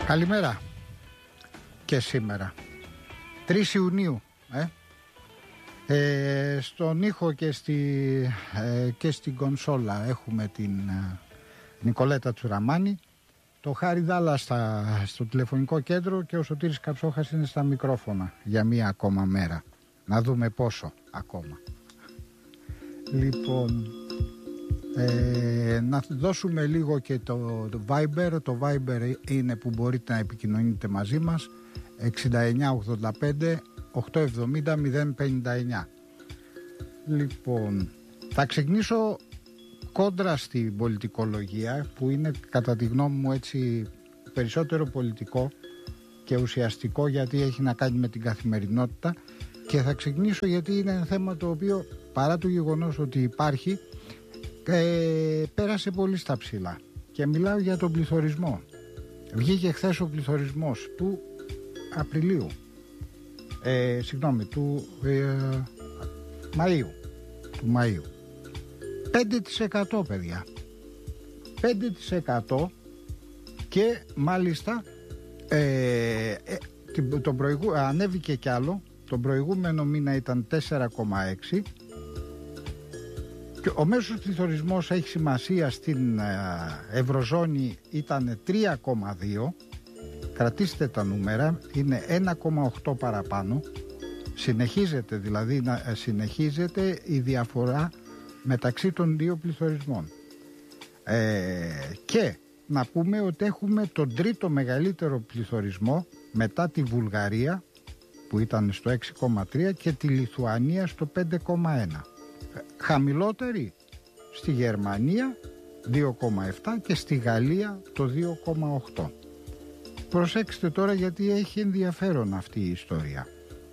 Καλημέρα και σήμερα 3 Ιουνίου στον ήχο και στην κονσόλα έχουμε την Νικολέτα Τσουραμάνη, το Χάρη Δάλα στο τηλεφωνικό κέντρο και ο Σωτήρης Καψόχας είναι στα μικρόφωνα για μία ακόμα μέρα. Να δούμε πόσο ακόμα. Λοιπόν, να δώσουμε λίγο και το Viber. Το Viber είναι που μπορείτε να επικοινωνείτε μαζί μας, 6985 870 059. Λοιπόν, θα ξεκινήσω κόντρα στην πολιτικολογία, που είναι κατά τη γνώμη μου έτσι περισσότερο πολιτικό και ουσιαστικό, γιατί έχει να κάνει με την καθημερινότητα, και θα ξεκινήσω γιατί είναι ένα θέμα το οποίο, παρά το γεγονός ότι υπάρχει, πέρασε πολύ στα ψηλά, και μιλάω για τον πληθωρισμό. Βγήκε χθες ο πληθωρισμός του Απριλίου, του Μαΐου, 5% παιδιά, 5%, και μάλιστα ανέβηκε κι άλλο. Τον προηγούμενο μήνα ήταν 4,6 και ο μέσος πληθωρισμός, έχει σημασία, στην Ευρωζώνη ήταν 3,2. Κρατήστε τα νούμερα, είναι 1,8 παραπάνω. Συνεχίζεται δηλαδή συνεχίζεται η διαφορά μεταξύ των δύο πληθωρισμών. Και να πούμε ότι έχουμε τον τρίτο μεγαλύτερο πληθωρισμό μετά τη Βουλγαρία, που ήταν στο 6,3, και τη Λιθουανία στο 5,1. Χαμηλότερη στη Γερμανία 2,7 και στη Γαλλία το 2,8. Προσέξτε τώρα, γιατί έχει ενδιαφέρον αυτή η ιστορία.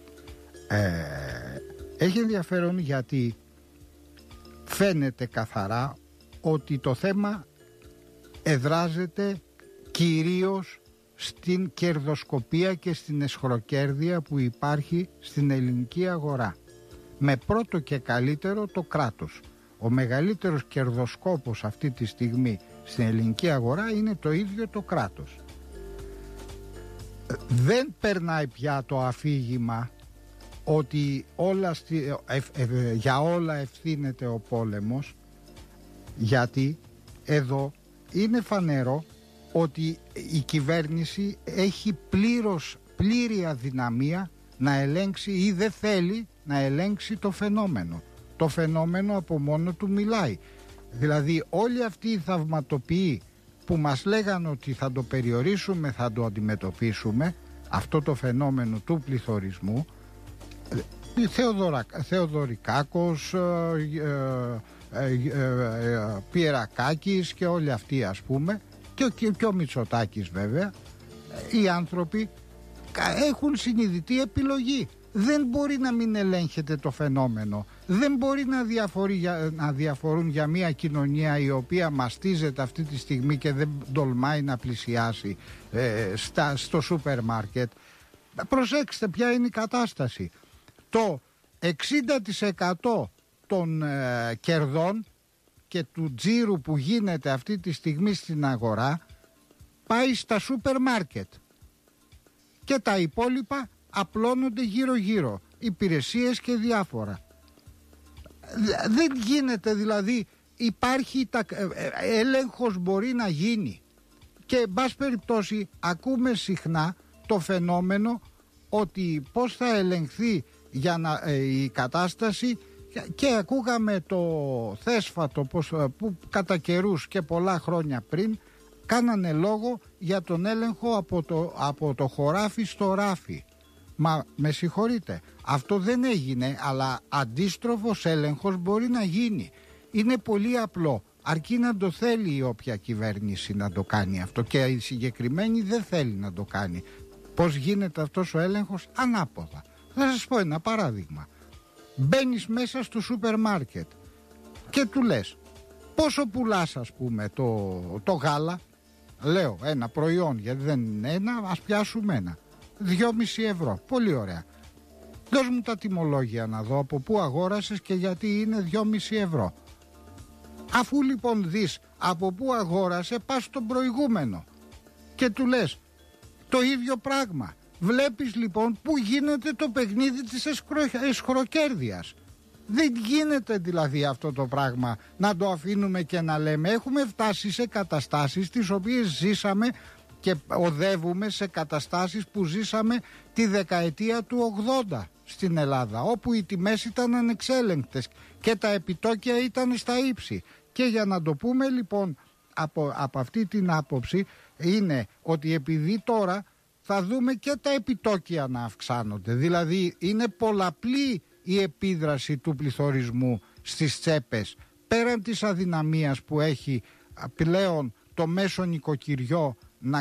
Έχει ενδιαφέρον γιατί φαίνεται καθαρά ότι το θέμα εδράζεται κυρίως στην κερδοσκοπία και στην εσχροκέρδεια που υπάρχει στην ελληνική αγορά, με πρώτο και καλύτερο το κράτος. Ο μεγαλύτερος κερδοσκόπος αυτή τη στιγμή στην ελληνική αγορά είναι το ίδιο το κράτος. Δεν περνάει πια το αφήγημα ότι για όλα ευθύνεται ο πόλεμος, γιατί εδώ είναι φανερό ότι η κυβέρνηση έχει πλήρη αδυναμία να ελέγξει, ή δεν θέλει να ελέγξει το φαινόμενο. Το φαινόμενο από μόνο του μιλάει. Δηλαδή όλοι αυτοί οι θαυματοποιοί που μας λέγανε ότι θα το περιορίσουμε, θα το αντιμετωπίσουμε, αυτό το φαινόμενο του πληθωρισμού, Θεοδωρικάκος, Πιερακάκης και όλοι αυτοί, ας πούμε, και ο Μητσοτάκης βέβαια, οι άνθρωποι έχουν συνειδητή επιλογή. Δεν μπορεί να μην ελέγχεται το φαινόμενο. Δεν μπορεί να διαφορούν για μια κοινωνία η οποία μαστίζεται αυτή τη στιγμή και δεν τολμάει να πλησιάσει στο σούπερ μάρκετ. Προσέξτε ποια είναι η κατάσταση. Το 60% των κερδών και του τζίρου που γίνεται αυτή τη στιγμή στην αγορά πάει στα σούπερ μάρκετ, και τα υπόλοιπα απλώνονται γύρω-γύρω, υπηρεσίες και διάφορα. Δεν γίνεται, δηλαδή υπάρχει έλεγχος, μπορεί να γίνει, και εν πάση περιπτώσει ακούμε συχνά το φαινόμενο ότι πώς θα ελεγχθεί η κατάσταση, και ακούγαμε το Θέσφατο που κατά καιρούς και πολλά χρόνια πριν κάνανε λόγο για τον έλεγχο από το χωράφι στο ράφι. Μα με συγχωρείτε, αυτό δεν έγινε, αλλά αντίστροφος έλεγχος μπορεί να γίνει. Είναι πολύ απλό, αρκεί να το θέλει η όποια κυβέρνηση να το κάνει αυτό, και η συγκεκριμένη δεν θέλει να το κάνει. Πώς γίνεται αυτός ο έλεγχος? Ανάποδα. Θα σας πω ένα παράδειγμα. Μπαίνεις μέσα στο σούπερ μάρκετ και του λες πόσο πουλάς, ας πούμε, το γάλα. Λέω ένα προϊόν, γιατί δεν είναι ένα, ας πιάσουμε ένα. 2,5 ευρώ. Πολύ ωραία. Δώσ' μου τα τιμολόγια να δω από πού αγόρασες και γιατί είναι 2,5 ευρώ. Αφού λοιπόν δεις από πού αγόρασε, πας στον προηγούμενο και του λες Το ίδιο πράγμα. Βλέπεις λοιπόν που γίνεται το παιχνίδι της εσχροκέρδειας. Δεν γίνεται δηλαδή αυτό το πράγμα να το αφήνουμε και να λέμε. Έχουμε φτάσει σε καταστάσεις τις οποίες ζήσαμε και οδεύουμε σε καταστάσεις που ζήσαμε τη δεκαετία του 80 στην Ελλάδα, όπου οι τιμές ήταν ανεξέλεγκτες και τα επιτόκια ήταν στα ύψη. Και για να το πούμε λοιπόν από αυτή την άποψη είναι ότι επειδή τώρα θα δούμε και τα επιτόκια να αυξάνονται, δηλαδή είναι πολλαπλή η επίδραση του πληθωρισμού στις τσέπες, πέραν της αδυναμίας που έχει πλέον το μέσο νοικοκυριό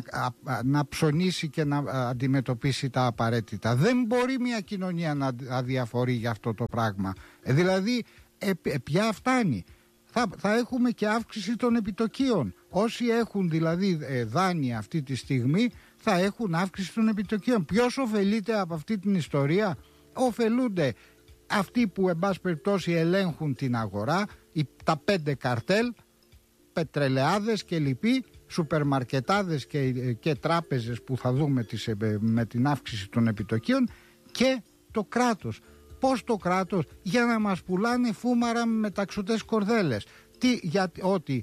να ψωνίσει και να αντιμετωπίσει τα απαραίτητα. Δεν μπορεί μια κοινωνία να αδιαφορεί για αυτό το πράγμα. Δηλαδή πια φτάνει. Θα έχουμε και αύξηση των επιτοκίων. Όσοι έχουν δηλαδή δάνεια αυτή τη στιγμή θα έχουν αύξηση των επιτοκίων. Ποιος ωφελείται από αυτή την ιστορία? Ωφελούνται αυτοί που εν πάση περιπτώσει ελέγχουν την αγορά, τα 5 καρτέλ, πετρελαιάδες και λοιποί, σούπερμαρκετάδες και τράπεζες που θα δούμε με την αύξηση των επιτοκίων, και το κράτος. Πώς το κράτος? Για να μας πουλάνε φούμαρα με μεταξωτές κορδέλες. Ότι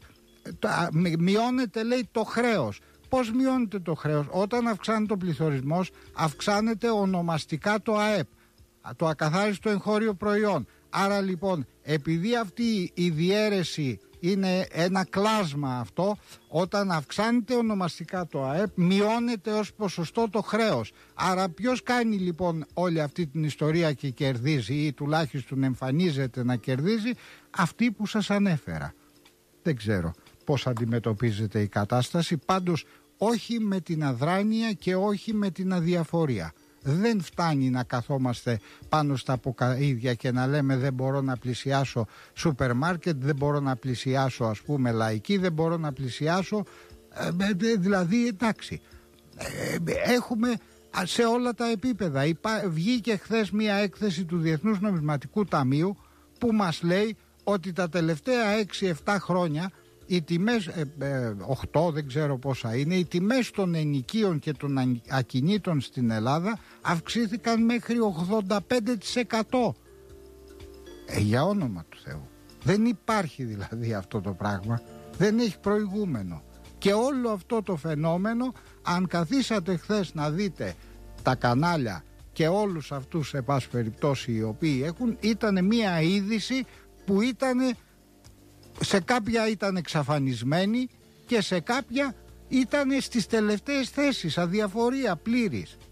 μειώνεται, λέει, το χρέος. Πώς μειώνεται το χρέος? Όταν αυξάνεται ο πληθωρισμός, αυξάνεται ονομαστικά το ΑΕΠ, το ακαθάριστο εγχώριο προϊόν. Άρα λοιπόν, επειδή αυτή η διαίρεση είναι ένα κλάσμα αυτό, όταν αυξάνεται ονομαστικά το ΑΕΠ, μειώνεται ως ποσοστό το χρέος. Άρα ποιος κάνει λοιπόν όλη αυτή την ιστορία και κερδίζει, ή τουλάχιστον εμφανίζεται να κερδίζει? Αυτοί που σας ανέφερα. Δεν ξέρω πώς αντιμετωπίζεται η κατάσταση, πάντως όχι με την αδράνεια και όχι με την αδιαφορία. Δεν φτάνει να καθόμαστε πάνω στα ποκαίδια και να λέμε δεν μπορώ να πλησιάσω σούπερ μάρκετ, δεν μπορώ να πλησιάσω ας πούμε λαϊκή, δεν μπορώ να πλησιάσω, δηλαδή εντάξει, έχουμε σε όλα τα επίπεδα. Βγήκε χθες μια έκθεση του Διεθνούς Νομισματικού Ταμείου που μας λέει ότι τα τελευταία 6-7 χρόνια οι τιμές, 8 δεν ξέρω πόσα είναι, οι τιμές των ενοικίων και των ακινήτων στην Ελλάδα αυξήθηκαν μέχρι 85%. Για όνομα του Θεού. Δεν υπάρχει δηλαδή αυτό το πράγμα, δεν έχει προηγούμενο. Και όλο αυτό το φαινόμενο, αν καθίσατε χθες να δείτε τα κανάλια και όλους αυτούς σε πάση περιπτώσει οι οποίοι έχουν, ήταν μια είδηση που σε κάποια ήταν εξαφανισμένη και σε κάποια ήταν στις τελευταίες θέσεις, αδιαφορία πλήρης.